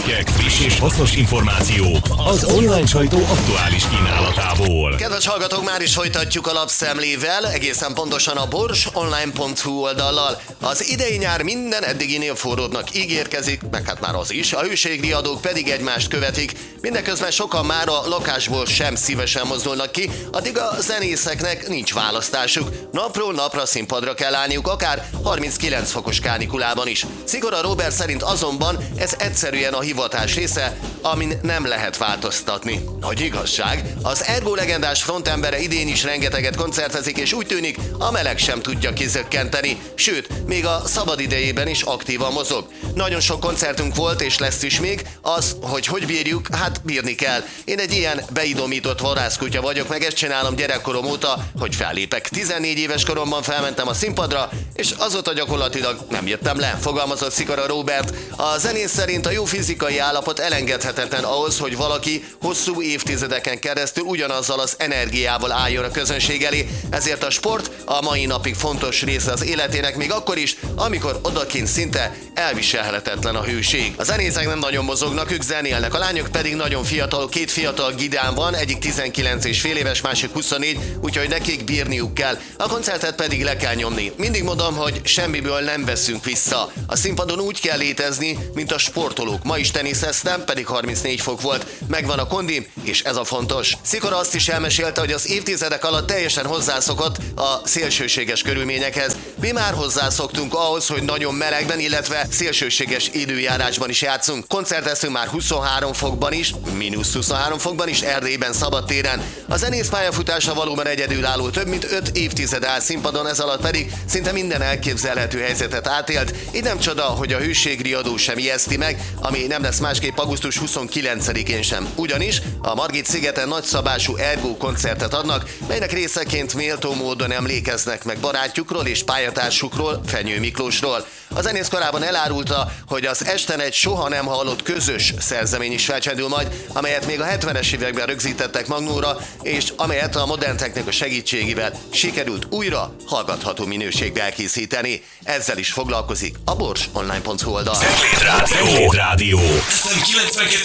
hírcikkek, friss és hasznos információk az online sajtó aktuális kínálatából. Kedves hallgatók, már is folytatjuk a lapszemlével, egészen pontosan a borsonline.hu oldallal. Az idei nyár minden eddiginél forróbbnak ígérkezik, meg hát már az is, a hőségriadók pedig egymást követik. Mindeközben sokan már a lakásból sem szívesen mozdulnak ki, addig a zenészeknek nincs választásuk. Napról napra színpadra kell állniuk, akár 39 fokos kánikulában is. Szigora Róbert szerint azonban ez egyszerűen a hivatás része, amin nem lehet változtatni. Nagy igazság, az Ergo legendás frontembere idén is rengeteget koncertezik, és úgy tűnik, a meleg sem tudja kizökkenteni, sőt, még a szabadidejében is aktívan mozog. Nagyon sok koncertünk volt, és lesz is még, az, hogy bírjuk, hát bírni kell. Én egy ilyen beidomított vadászkutya vagyok, meg ezt csinálom gyerekkorom óta, hogy fellépek. 14 éves koromban felmentem a színpadra, és azóta gyakorlatilag nem jöttem le, fogalmazott Szigora Róbert. A zenész szerint a jó fizikai állapot elengedhetetlen ahhoz, hogy valaki hosszú évtizedeken keresztül ugyanazzal az energiával álljon a közönség elé, ezért a sport a mai napig fontos része az életének, még akkor is, amikor odakint szinte elviselhetetlen a hőség. A zenészek nem nagyon mozognak, ők zenélnek, a lányok pedig nagyon fiatal, két fiatal gidán van, egyik 19 és fél éves, másik 24, úgyhogy nekik bírniuk kell. A koncertet pedig le kell nyomni. Mindig mondom, hogy semmiből nem veszünk vissza. A színpadon úgy kell létezni, mint a sportolók. Ma is teniszeztem, pedig 34 fok volt. Megvan a kondi, és ez a fontos. Szigora azt is elmesélte, hogy az évtizedek alatt teljesen hozzászokott a szélsőséges körülményekhez. Mi már hozzászoktunk ahhoz, hogy nagyon melegben, illetve szélsőséges időjárásban is játszunk. Koncerteztünk már 23 fokban is, mínusz 23 fokban is, Erdélyben, szabadtéren. A zenész pályafutása valóban egyedülálló, több mint 5 évtized áll színpadon, ez alatt pedig szinte minden elképzelhető helyzetet átélt. Így nem csoda, hogy a hőségriadó sem ijeszti meg, ami nem lesz másképp augusztus 29-én sem. Ugyanis a Margit-szigeten nagyszabású Ergo koncertet adnak, melynek részeként méltó módon emlékeznek meg barátjukról és pályatársukról, Fenyő Miklósról. A zenész korábban elárulta, hogy az esten egy soha nem hallott közös szerzemény is felcsendül majd, amelyet még a 70-es években rögzítettek magnóra, és amelyet a modern technika segítségével sikerült újra hallgatható minőségbe elkészíteni. Ezzel is foglalkozik a borsonline.hu oldal. Rádió.